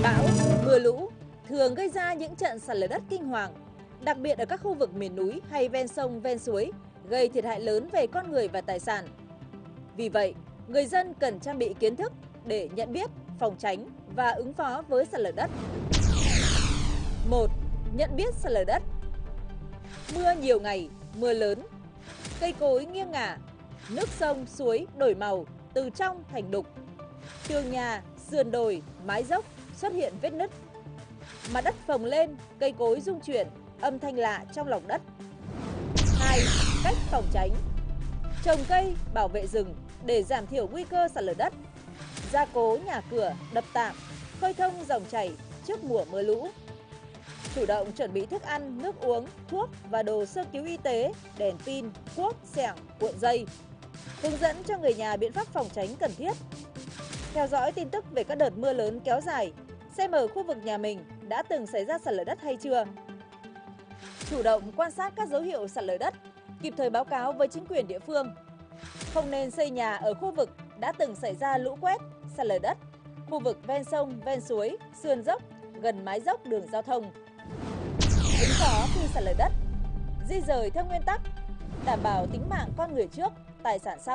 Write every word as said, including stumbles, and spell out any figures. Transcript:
Bão, mưa lũ thường gây ra những trận sạt lở đất kinh hoàng, đặc biệt ở các khu vực miền núi hay ven sông, ven suối, gây thiệt hại lớn về con người và tài sản. Vì vậy, người dân cần trang bị kiến thức để nhận biết, phòng tránh và ứng phó với sạt lở đất. một. Nhận biết sạt lở đất. Mưa nhiều ngày, mưa lớn, cây cối nghiêng ngả, nước sông, suối đổi màu từ trong thành đục. Tường nhà, sườn đồi, mái dốc xuất hiện vết nứt. Mặt đất phồng lên, cây cối rung chuyển, âm thanh lạ trong lòng đất. hai. Cách phòng tránh. Trồng cây, bảo vệ rừng để giảm thiểu nguy cơ sạt lở đất. Gia cố nhà cửa, đập tạm, khơi thông dòng chảy trước mùa mưa lũ. Chủ động chuẩn bị thức ăn, nước uống, thuốc và đồ sơ cứu y tế, đèn pin, cuốc, xẻng, cuộn dây. Hướng dẫn cho người nhà biện pháp phòng tránh cần thiết. Theo dõi tin tức về các đợt mưa lớn kéo dài, xem ở khu vực nhà mình đã từng xảy ra sạt lở đất hay chưa. Chủ động quan sát các dấu hiệu sạt lở đất, kịp thời báo cáo với chính quyền địa phương. Không nên xây nhà ở khu vực đã từng xảy ra lũ quét, sạt lở đất, khu vực ven sông, ven suối, sườn dốc, gần mái dốc đường giao thông. Ứng phó khi sạt lở đất, di dời theo nguyên tắc, đảm bảo tính mạng con người trước, tài sản sau.